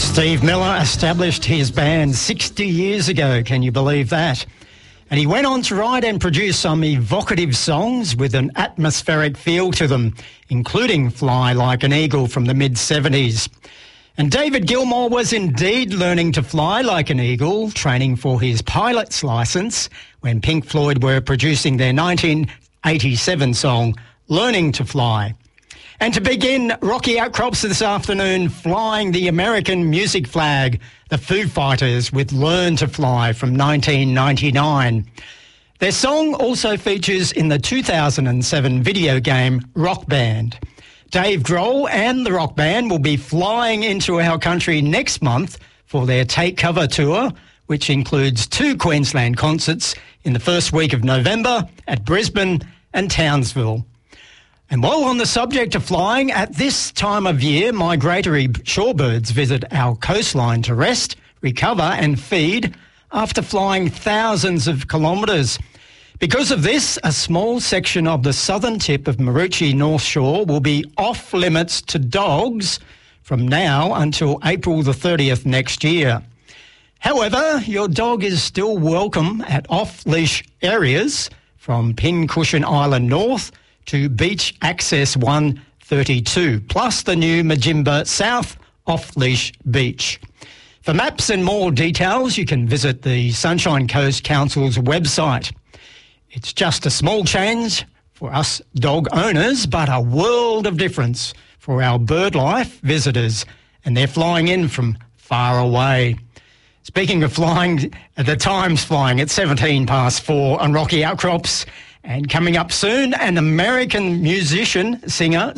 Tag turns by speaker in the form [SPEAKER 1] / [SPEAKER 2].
[SPEAKER 1] Steve Miller established his band 60 years ago, can you believe that? And he went on to write and produce some evocative songs with an atmospheric feel to them, including Fly Like an Eagle from the mid-70s. And David Gilmour was indeed learning to fly like an eagle, training for his pilot's licence when Pink Floyd were producing their 1987 song, Learning to Fly. And to begin, Rocky Outcrops this afternoon, flying the American music flag, the Foo Fighters with Learn to Fly from 1999. Their song also features in the 2007 video game Rock Band. Dave Grohl and the Rock Band will be flying into our country next month for their Take Cover tour, which includes 2 Queensland concerts in the first week of November at Brisbane and Townsville. And while on the subject of flying, at this time of year, migratory shorebirds visit our coastline to rest, recover and feed after flying thousands of kilometres. Because of this, a small section of the southern tip of Maroochy North Shore will be off limits to dogs from now until April the 30th next year. However, your dog is still welcome at off-leash areas from Pincushion Island North to Beach Access 132, plus the new Majimba South off-leash beach. For maps and more details, you can visit the Sunshine Coast Council's website. It's just a small change for us dog owners, but a world of difference for our bird life visitors, and they're flying in from far away. Speaking of flying, the time's flying at 17 past 4 on Rocky Outcrops. And coming up soon, an American musician, singer,